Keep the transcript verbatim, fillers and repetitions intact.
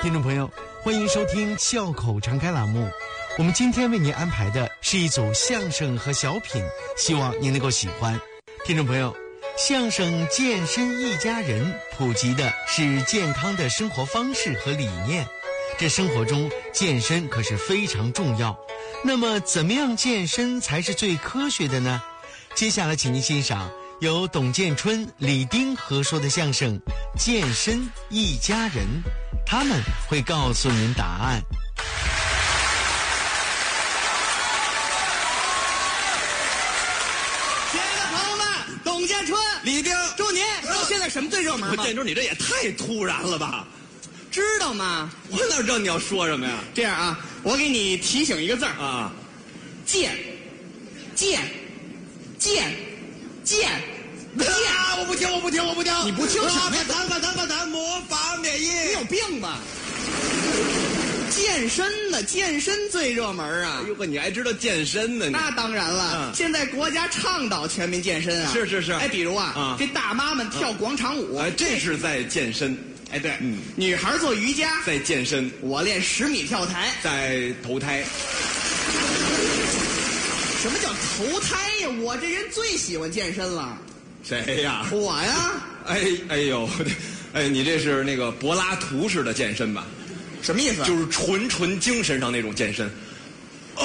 听众朋友，欢迎收听笑口常开栏目。我们今天为您安排的是一组相声和小品，希望您能够喜欢。听众朋友，相声健身一家人普及的是健康的生活方式和理念，这生活中健身可是非常重要。那么怎么样健身才是最科学的呢？接下来请您欣赏由董建春、李丁合说的相声《健身一家人》，他们会告诉您答案。 亲爱的朋友们，董建春、 李丁， 祝您知道现在什么最热门吗？ 建春，你这也太突然了吧？ 知道吗？ 我哪知道你要说什么呀？ 这样啊，我给你提醒一个字儿啊， 健，健，健，健。 啊！我不听，我不听，我不听！ 你不听什么呀？ 弹吧弹吧弹，魔法免疫！ 你有病吧？健身呢？健身最热门啊！ 哎呦呵，你还知道健身呢？ 那当然了， 嗯、 现在国家倡导全民健身啊！ 是是是。 哎，比如啊， 啊这大妈们跳广场舞， 哎、啊，这是在健身。 哎，对， 嗯， 女孩做瑜伽， 在健身。 我练十米跳台， 在投胎。 什么叫投胎呀？我这人最喜欢健身了。 谁呀？ 我呀！ 哎哎呦，哎，你这是那个柏拉图式的健身吧？ 什么意思？ 就是纯纯精神上那种健身。